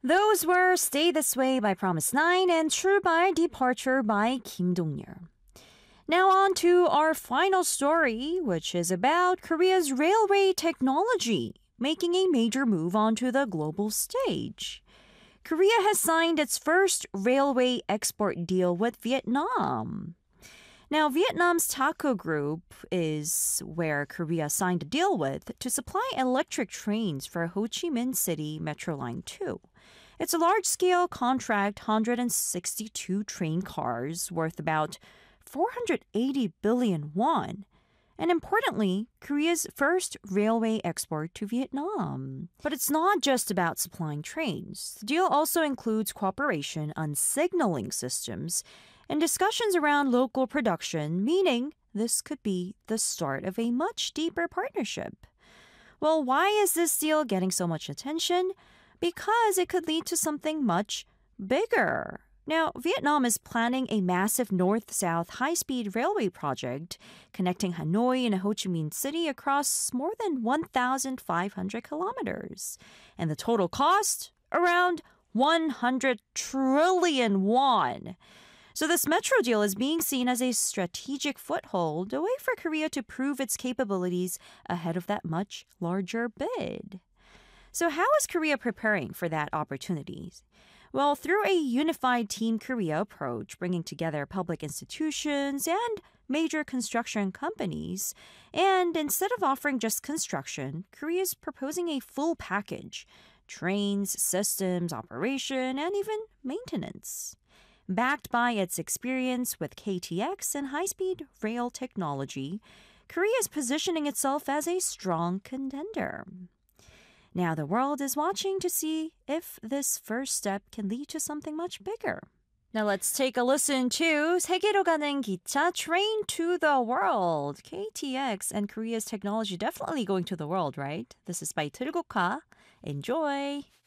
Those were Stay This Way by Promise Nine and True by Departure by Kim Dong-yeol. Now on to our final story, which is about Korea's railway technology making a major move onto the global stage. Korea has signed its first railway export deal with Vietnam. Now, Vietnam's TACO Group is where Korea signed a deal with to supply electric trains for Ho Chi Minh City Metro Line 2. It's a large-scale contract, 162 train cars worth about 480 billion won. And importantly, Korea's first railway export to Vietnam. But it's not just about supplying trains. The deal also includes cooperation on signaling systems and discussions around local production, meaning this could be the start of a much deeper partnership. Well, why is this deal getting so much attention? Because it could lead to something much bigger. Now, Vietnam is planning a massive north-south high-speed railway project connecting Hanoi and Ho Chi Minh City across more than 1,500 kilometers. And the total cost? Around 100 trillion won. So this metro deal is being seen as a strategic foothold, a way for Korea to prove its capabilities ahead of that much larger bid. So how is Korea preparing for that opportunity? Well, through a unified Team Korea approach, bringing together public institutions and major construction companies. And instead of offering just construction, Korea is proposing a full package: trains, systems, operation, and even maintenance. Backed by its experience with KTX and high-speed rail technology, Korea is positioning itself as a strong contender. Now the world is watching to see if this first step can lead to something much bigger. Now let's take a listen to 세계로 가는 기차, Train to the World. KTX and Korea's technology definitely going to the world, right? This is by 들국화. Enjoy!